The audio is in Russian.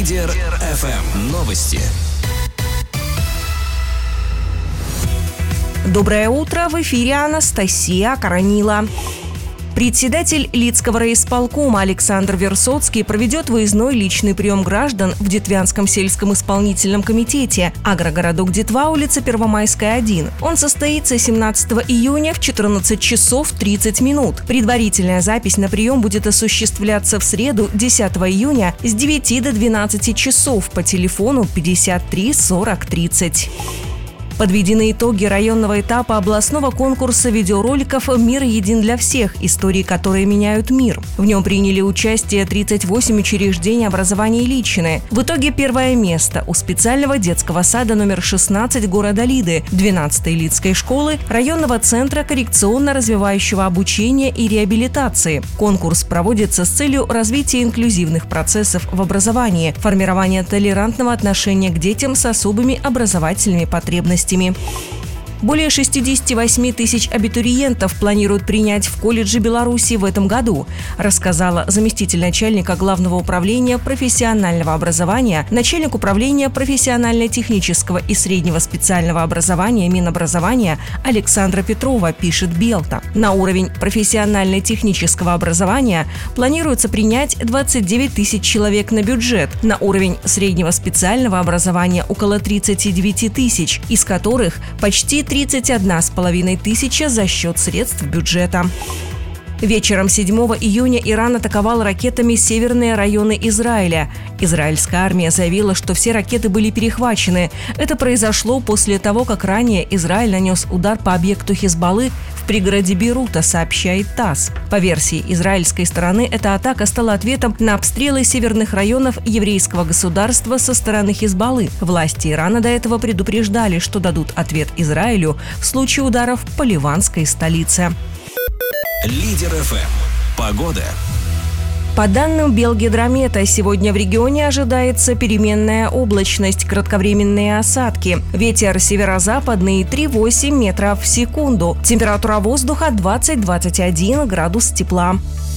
Лидер ФМ. Новости. Доброе утро, в эфире Анастасия Каранила. Председатель Лидского райисполкома Александр Версоцкий проведет выездной личный прием граждан в Детвянском сельском исполнительном комитете, агрогородок Детва, улица Первомайская, 1. Он состоится 17 июня в 14 часов 30 минут. Предварительная запись на прием будет осуществляться в среду, 10 июня с 9 до 12 часов по телефону 53 40 30. Подведены итоги районного этапа областного конкурса видеороликов «Мир един для всех. Истории, которые меняют мир». В нем приняли участие 38 учреждений образования и личины. В итоге первое место у специального детского сада номер 16 города Лиды, 12-й Лидской школы, районного центра коррекционно-развивающего обучения и реабилитации. Конкурс проводится с целью развития инклюзивных процессов в образовании, формирования толерантного отношения к детям с особыми образовательными потребностями. Более 68 тысяч абитуриентов планируют принять в колледже Беларуси в этом году, рассказала заместитель начальника Главного управления профессионального образования, начальник управления профессионально-технического и среднего специального образования Минобразования Александра Петрова, пишет Белта. На уровень профессионально-технического образования планируется принять 29 тысяч человек на бюджет, на уровень среднего специального образования около 39 тысяч, из которых почти 31,5 тысяча за счет средств бюджета. Вечером 7 июня Иран атаковал ракетами северные районы Израиля. Израильская армия заявила, что все ракеты были перехвачены. Это произошло после того, как ранее Израиль нанес удар по объекту Хизбаллы в пригороде Бейрута, сообщает ТАСС. По версии израильской стороны, эта атака стала ответом на обстрелы северных районов еврейского государства со стороны Хизбаллы. Власти Ирана до этого предупреждали, что дадут ответ Израилю в случае ударов по ливанской столице. Лидер ФМ. Погода. По данным Белгидромета, сегодня в регионе ожидается переменная облачность, кратковременные осадки. Ветер северо-западный 3,8 метров в секунду. Температура воздуха 20-21 градус тепла.